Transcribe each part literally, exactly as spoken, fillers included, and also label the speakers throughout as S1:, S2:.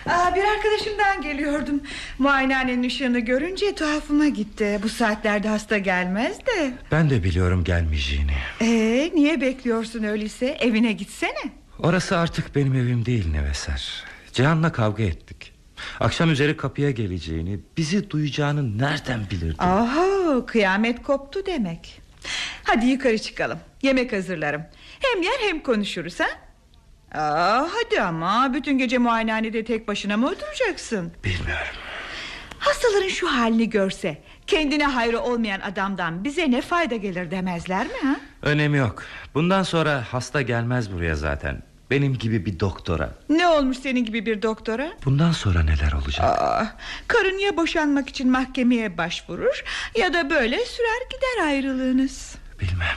S1: Aa, bir arkadaşımdan geliyordum. Muayenehanenin ışığını görünce tuhafıma gitti. Bu saatlerde hasta gelmez de.
S2: Ben de biliyorum gelmeyeceğini.
S1: Ee, niye bekliyorsun öyleyse? Evine gitsene.
S2: Orası artık benim evim değil Neveser. Cihan'la kavga ettik. Akşam üzeri kapıya geleceğini, bizi duyacağını nereden bilirdim?
S1: Aha, kıyamet koptu demek. Hadi yukarı çıkalım. Yemek hazırlarım. Hem yer hem konuşuruz ha? Aa, hadi ama bütün gece muayenehanede tek başına mı oturacaksın?
S2: Bilmiyorum.
S1: Hastaların şu halini görse, kendine hayrı olmayan adamdan bize ne fayda gelir demezler mi ha?
S2: Önemi yok. Bundan sonra hasta gelmez buraya zaten. Benim gibi bir doktora.
S1: Ne olmuş senin gibi bir doktora?
S2: Bundan sonra neler olacak?
S1: Aa, karın ya boşanmak için mahkemeye başvurur, ya da böyle sürer gider ayrılığınız.
S2: Bilmem.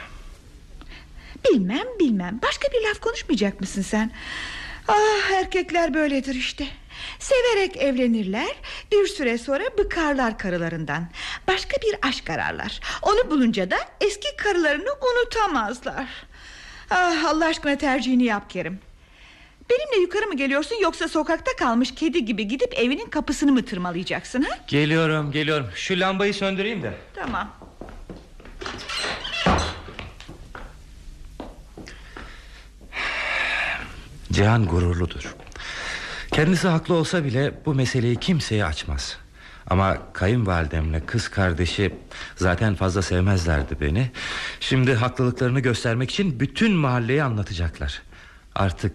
S1: Bilmem bilmem. Başka bir laf konuşmayacak mısın sen? Ah, erkekler böyledir işte. Severek evlenirler, bir süre sonra bıkarlar karılarından. Başka bir aşk ararlar. Onu bulunca da eski karılarını unutamazlar. Ah, Allah aşkına tercihini yap Kerim. Benimle yukarı mı geliyorsun, yoksa sokakta kalmış kedi gibi gidip evinin kapısını mı tırmalayacaksın ha?
S2: Geliyorum geliyorum. Şu lambayı söndüreyim de.
S1: Tamam.
S2: Cihan gururludur. Kendisi haklı olsa bile bu meseleyi kimseye açmaz. Ama kayınvalidemle kız kardeşi zaten fazla sevmezlerdi beni. Şimdi haklılıklarını göstermek için bütün mahalleye anlatacaklar. Artık